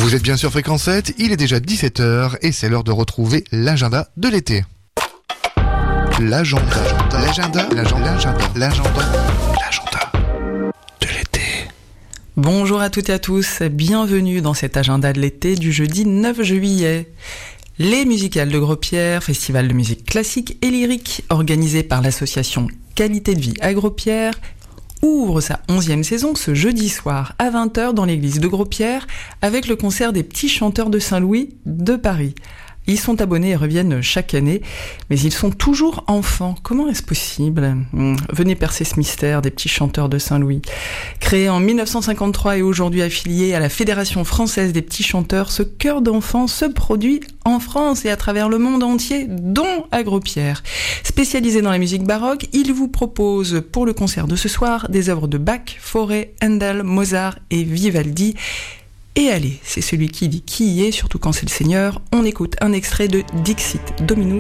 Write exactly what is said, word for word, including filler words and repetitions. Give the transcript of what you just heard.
Vous êtes bien sur Fréquence sept, il est déjà dix-sept heures et c'est l'heure de retrouver l'agenda de l'été. L'agenda, l'agenda, l'agenda, l'agenda, l'agenda, l'agenda de l'été. Bonjour à toutes et à tous, bienvenue dans cet agenda de l'été du jeudi neuf juillet. Les musicales de Gros-Pierre, festival de musique classique et lyrique organisé par l'association Qualité de vie à Gros-Pierre, ouvre sa onzième saison ce jeudi soir à vingt heures dans l'église de Gros-Pierre avec le concert des Petits Chanteurs de Saint-Louis de Paris. Ils sont abonnés et reviennent chaque année, mais ils sont toujours enfants. Comment est-ce possible ? Venez percer ce mystère des Petits Chanteurs de Saint-Louis. Créé en mille neuf cent cinquante-trois et aujourd'hui affilié à la Fédération française des petits chanteurs, ce chœur d'enfants se produit en France et à travers le monde entier, dont à Gros-Pierre. Spécialisé dans la musique baroque, il vous propose pour le concert de ce soir des œuvres de Bach, Fauré, Handel, Mozart et Vivaldi. Et allez, c'est celui qui dit qui y est, surtout quand c'est le Seigneur. On écoute un extrait de Dixit Dominus.